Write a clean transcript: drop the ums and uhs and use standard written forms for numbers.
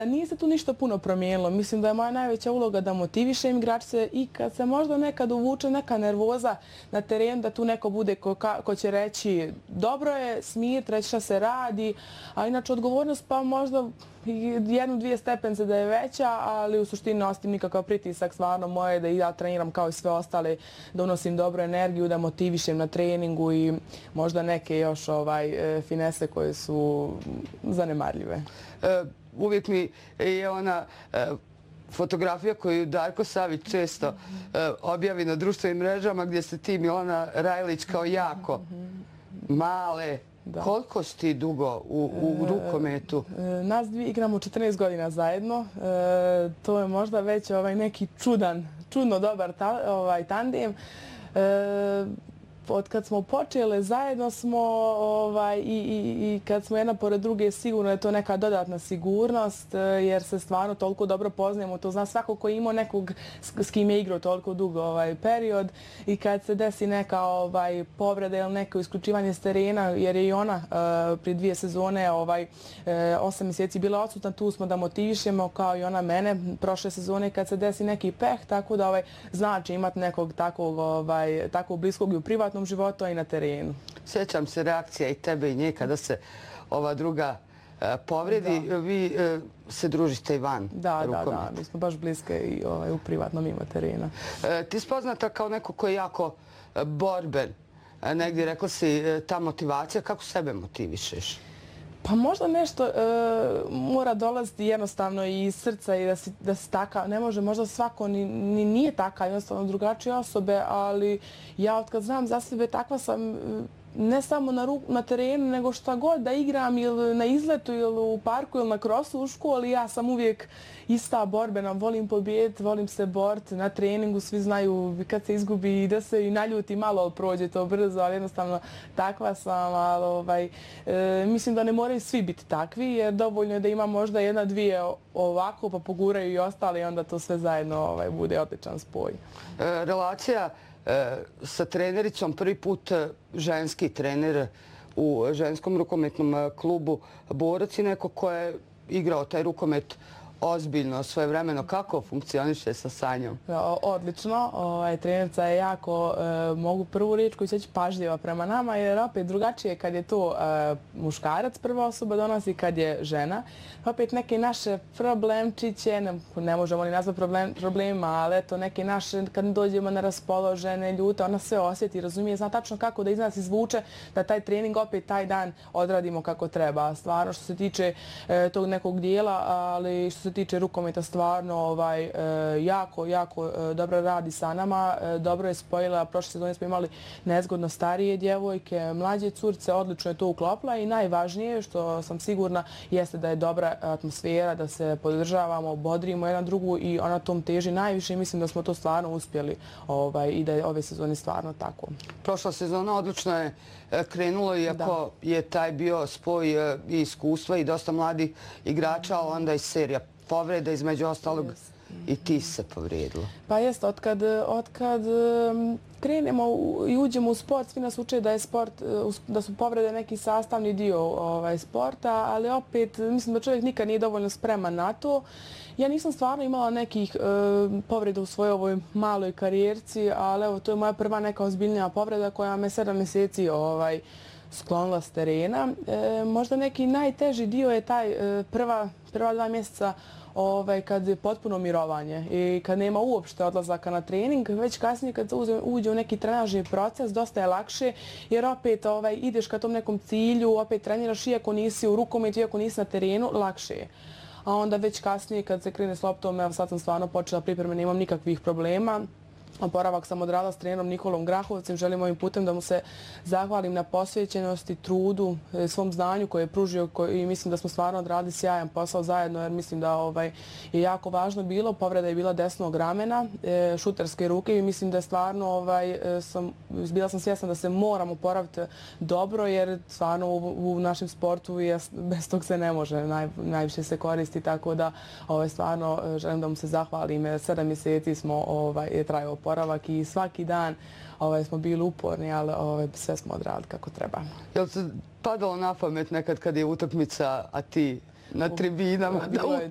Nije se tu ništa puno promijenilo. Mislim da je moja najveća uloga da motivišem igračice i kad se možda nekad uvuče neka nervoza na terenu, da tu neko bude ko će reći dobro je, smiriti, reći šta se radi, a inače odgovornost pa možda jednu, dvije stepence da je veća, ali u suštini ne ostavim nikakav pritisak, stvarno moje da i ja treniram kao i sve ostale, da unosim dobru energiju, da motivišem na treningu i možda neke još finese koje su zanemarljive. Uvijek mi je ona fotografija koju Darko Savić često objavi na društvenim mrežama gdje se ti Milana Rajlić kao jako male. Koliko si ti dugo u rukometu? Nas dvije igramo 14 godina zajedno. To je možda već neki čudno dobar tandem. Od kad smo počele zajedno smo i kad smo jedna pored druge, sigurno je to neka dodatna sigurnost jer se stvarno toliko dobro poznajemo. To zna svako ko ima nekog s kim je igrao toliko dugo period i kad se desi neka povreda ili neko isključivanje s terena, jer je i ona prije 2 sezone 8 mjeseci bila odsutna, tu smo da motivišemo kao i ona mene prošle sezone kad se desi neki peh, tako da znači imati nekog takvog bliskog i u privatnom životu, a i na terenu. Sjećam se reakcija i tebe i nje kada se ova druga povredi. Vi se družite i van rukometa. Da. Mi smo baš bliske i u privatnom mimo terena. Ti si poznata kao neko koji je jako borben. Negdje rekla si ta motivacija. Kako sebe motivišeš? Pa možda nešto mora dolaziti jednostavno iz srca i da si takav. Ne može, možda svako ni nije takav, jednostavno drugačije osobe, ali ja otkad znam za sebe takva sam ne samo na terenu, nego šta god da igram ili na izletu ili u parku ili na krosu u školi, ja sam uvijek ista borbena. Volim pobijediti, volim se boriti na treningu, svi znaju kad se izgubi da se i naljuti malo, ali prođe to brzo, ali jednostavno takva sam, ali mislim da ne moraju svi biti takvi, jer dovoljno je da ima možda jedna, dvije ovako, pa poguraju i ostali i onda to sve zajedno bude odličan spoj. Relacija sa trenericom, prvi put ženski trener u ženskom rukometnom klubu Borac i neko ko je igrao taj rukomet ozbiljno svojevremeno. Kako funkcioniše sa Sanjom? Odlično. Trenerca je jako, mogu prvu riječ koju će pažljiva prema nama, jer opet drugačije kad je to muškarac prva osoba donosi, kad je žena. Opet neke naše problemčiće, ne možemo ni nazvati problemima, ali eto neke naše, kad dođemo na raspoložene ljute, ona sve osjeti, razumije, zna tačno kako da iz nas izvuče, da taj trening opet taj dan odradimo kako treba. Stvarno što se tiče tog nekog dijela, ali što se tiče rukometa, stvarno jako dobro radi sa nama. Dobro je spojila, prošle sezone smo imali nezgodno starije djevojke, mlađe curce, odlično je to uklopila i najvažnije što sam sigurna jeste da je dobra atmosfera, da se podržavamo, bodrimo jedna drugu i ona tom teži najviše i mislim da smo to stvarno uspjeli i da je ove sezone stvarno tako. Prošla sezona odlično je krenulo, iako je taj bio spoj i iskustva i dosta mladih igrača, ali onda i serija povreda, između ostalog i ti se povrijedila. Pa jest, otkad krenemo i uđemo u sport, svi nas uče da su povrede neki sastavni dio sporta, ali opet mislim da čovjek nikad nije dovoljno spreman na to. Ja nisam stvarno imala nekih povreda u svojoj ovoj maloj karijerci, ali evo, to je moja prva neka ozbiljnija povreda koja me 7 mjeseci sklonila s terena. Možda neki najteži dio je taj prva 2 mjeseca kad je potpuno mirovanje i kad nema uopšte odlazaka na trening, već kasnije kad uđe u neki trenažni proces, dosta je lakše jer opet ideš ka tom nekom cilju, opet treniraš iako nisi u rukometu, iako nisi na terenu, lakše je. A onda već kasnije kad se krene s loptom, evo sad sam stvarno počela pripreme, nemam nikakvih problema. Oporavak sam odradila s trenerom Nikolom Grahovcem. Želim ovim putem da mu se zahvalim na posvećenosti, trudu, svom znanju koje je pružio i mislim da smo stvarno odradili sjajan posao zajedno jer mislim da je jako važno bilo. Povreda je bila desnog ramena, šuterske ruke i mislim da je stvarno bila sam svjesna da se moram oporaviti dobro jer stvarno u našem sportu bez tog se ne može, najviše se koristi, tako da stvarno želim da mu se zahvalim. 7 mjeseci je trajao oporavak i svaki dan smo bili uporni, ali sve smo odradili kako treba. Je li se padalo na pamet nekad kad je utakmica, a ti na tribinama?